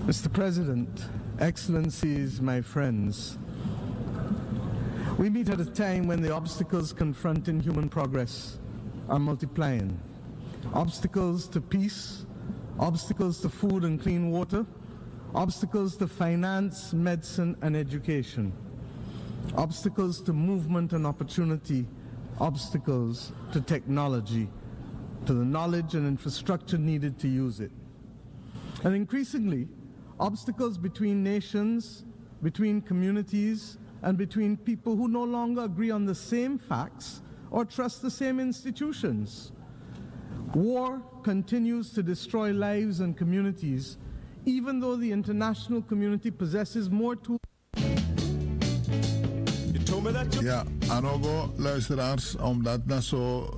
Mr. President, Excellencies, my friends, we meet at a time when the obstacles confronting human progress are multiplying. Obstacles to peace, obstacles to food and clean water, obstacles to finance, medicine, and education, obstacles to movement and opportunity, obstacles to technology, to the knowledge and infrastructure needed to use it. And increasingly, obstacles between nations, between communities, and between people who no longer agree on the same facts or trust the same institutions. War continues to destroy lives and communities, even though the international community possesses more tools. Ja, Anogo, luisteraars, omdat dat zo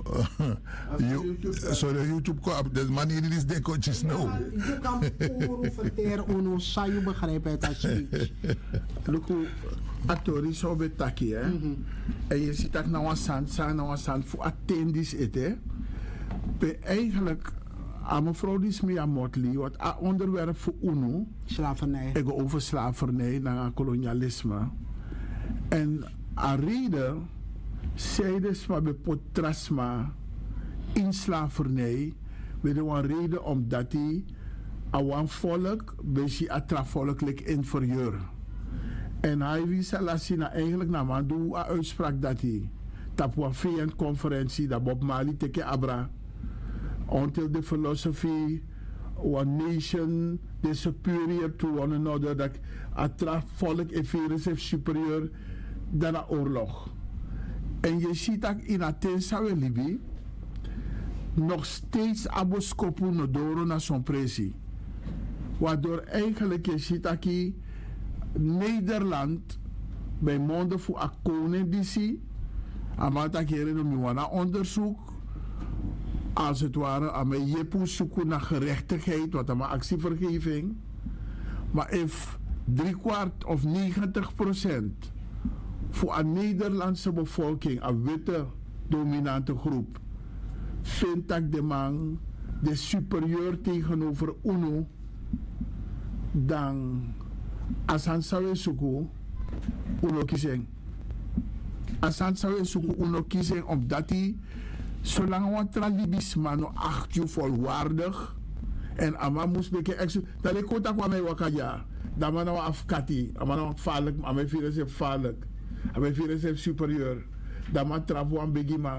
de YouTube komt, de manier is de coaches nou. Je kan poren verteren, ono, zou je begrijpen het alsjeblieft. Luku, actori zo betaki, hè. En je ziet dat nou een zand voor attendis eten. Eigenlijk, aan mevrouw Dismia Motley, wat onderwerp voor UNO. Slavernij. Ik over slavernij naar kolonialisme. En a reden zeiden ze maar bij potrasma in slavernij met een reden omdat hij aan volk beetje atravolkelijk inferieur. En hij wist eigenlijk naar man doe een uitspraak dat hij op een VN-conferentie dat Bob Marley teke abra until the philosophy one nation is superior to one another dat atravolk is superieur dan een oorlog. En je ziet dat in Athens en Libië nog steeds aboskopu nodoro naar zo'n pressie. Waardoor eigenlijk je ziet dat Nederland bij monden voor akkonen die zie, maar dat je een onderzoek als het ware aan mijn jepoe zoeken naar gerechtigheid, wat aan mijn actievergeving. Maar if 3/4 of 90% voor een Nederlandse bevolking, een witte dominante groep, vindt dat de man de superieur tegenover UNO dan als hij zou zoeken UNO kiezen. Als hij zou zoeken UNO kiezen omdat hij zolang we tralibisme nog 8 jaar volwaardig en ama moest beke extra dat ik kota kwam mee wakaja dat man nou afkati ama nou gevaarlijk ama virus is gevaarlijk ama virus is superieur dat man trap wan begima